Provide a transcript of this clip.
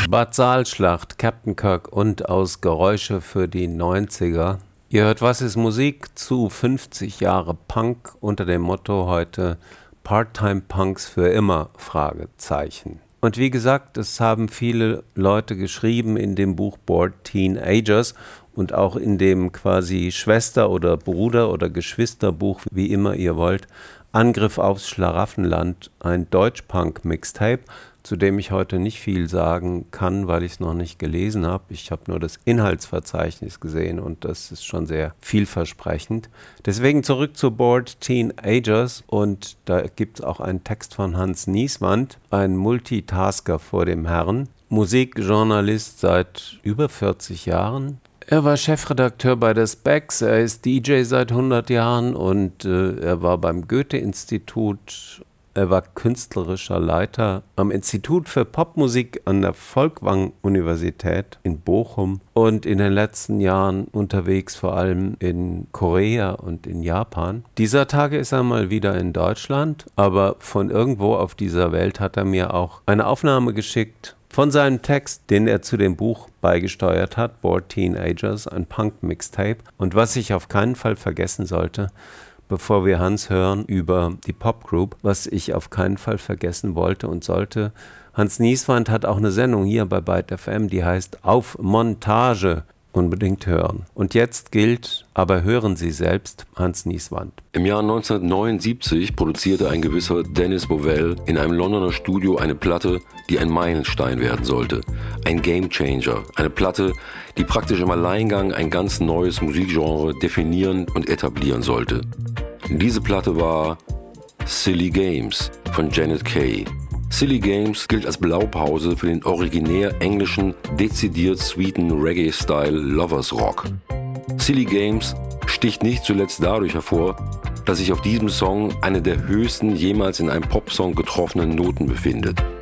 Bad Saalschlacht, Captain Kirk und aus Geräusche für die 90er. Ihr hört Was ist Musik zu 50 Jahre Punk unter dem Motto heute Part-Time Punks für immer, Fragezeichen. Und wie gesagt, es haben viele Leute geschrieben in dem Buch Bored Teenagers und auch in dem quasi Schwester- oder Bruder- oder Geschwisterbuch, wie immer ihr wollt, Angriff aufs Schlaraffenland, ein Deutsch-Punk-Mixtape, zu dem ich heute nicht viel sagen kann, weil ich es noch nicht gelesen habe. Ich habe nur das Inhaltsverzeichnis gesehen und das ist schon sehr vielversprechend. Deswegen zurück zu Bored Teenagers und da gibt es auch einen Text von Hans Nieswand, ein Multitasker vor dem Herrn, Musikjournalist seit über 40 Jahren. Er war Chefredakteur bei der Specs, er ist DJ seit 100 Jahren und er war beim Goethe-Institut. Er war künstlerischer Leiter am Institut für Popmusik an der Folkwang-Universität in Bochum und in den letzten Jahren unterwegs vor allem in Korea und in Japan. Dieser Tage ist er mal wieder in Deutschland, aber von irgendwo auf dieser Welt hat er mir auch eine Aufnahme geschickt von seinem Text, den er zu dem Buch beigesteuert hat, Bored Teenagers, ein Punk-Mixtape. Und was ich auf keinen Fall vergessen sollte, bevor wir Hans hören über die Popgroup, was ich auf keinen Fall vergessen wollte und sollte. Hans Nieswand hat auch eine Sendung hier bei Byte FM, die heißt Auf Montage. Unbedingt hören. Und jetzt gilt, aber hören Sie selbst, Hans Nieswand. Im Jahr 1979 produzierte ein gewisser Dennis Bovell in einem Londoner Studio eine Platte, die ein Meilenstein werden sollte. Ein Gamechanger. Eine Platte, die praktisch im Alleingang ein ganz neues Musikgenre definieren und etablieren sollte. Diese Platte war Silly Games von Janet Kay. Silly Games gilt als Blaupause für den originär englischen, dezidiert sweeten Reggae-Style Lovers Rock. Silly Games sticht nicht zuletzt dadurch hervor, dass sich auf diesem Song eine der höchsten jemals in einem Popsong getroffenen Noten befindet.